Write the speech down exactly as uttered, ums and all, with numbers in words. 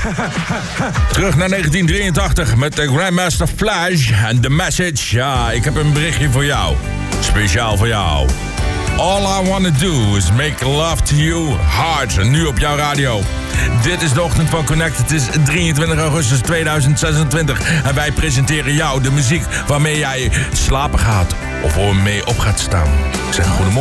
Terug naar negentien drieëntachtig met de Grandmaster Flash en The Message. Ja, ik heb een berichtje voor jou. Speciaal voor jou. All I wanna do is make love to you hard. Nu op jouw radio. Dit is de ochtend van Connect. Het is drieëntwintig augustus tweeduizend zesentwintig. En wij presenteren jou de muziek waarmee jij slapen gaat. Of waarmee op gaat staan. Ik zeg goedemorgen.